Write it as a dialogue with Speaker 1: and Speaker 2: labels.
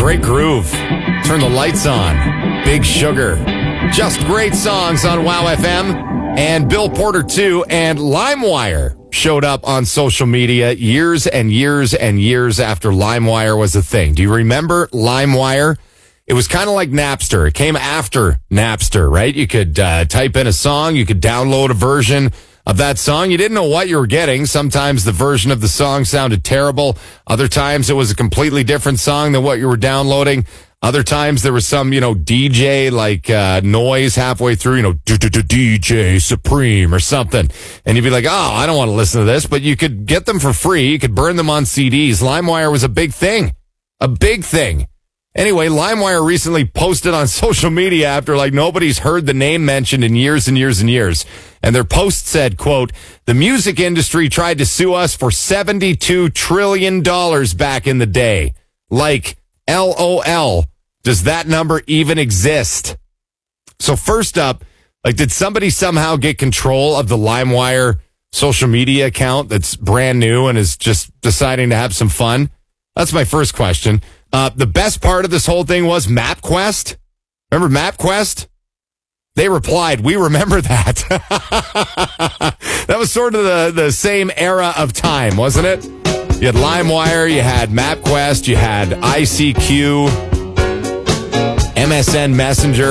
Speaker 1: great groove. Turn the lights on. Big Sugar. Just great songs on WOW FM. And Bill Porter, too. And LimeWire showed up on social media years and years and years after LimeWire was a thing. Do you remember LimeWire? It was kind of like Napster. It came after Napster, right? You could type in a song. You could download a version of that song. You didn't know what you were getting. Sometimes the version of the song sounded terrible. Other times it was a completely different song than what you were downloading. Other times there was some, DJ like noise halfway through, DJ Supreme or something. And you'd be like, oh, I don't want to listen to this. But you could get them for free. You could burn them on CDs. LimeWire was a big thing. A big thing. Anyway, LimeWire recently posted on social media after nobody's heard the name mentioned in years and years and years. And their post said, quote, the music industry tried to sue us for $72 trillion back in the day. LOL. Does that number even exist? So first up, did somebody somehow get control of the LimeWire social media account that's brand new and is just deciding to have some fun? That's my first question. The best part of this whole thing was MapQuest. Remember MapQuest? They replied, we remember that. That was sort of the same era of time, wasn't it? You had LimeWire, you had MapQuest, you had ICQ, MSN Messenger.